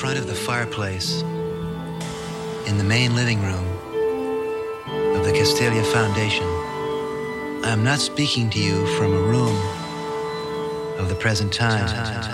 front of the fireplace in the main living room of the Castelia Foundation. I am not speaking to you from a room of the present time.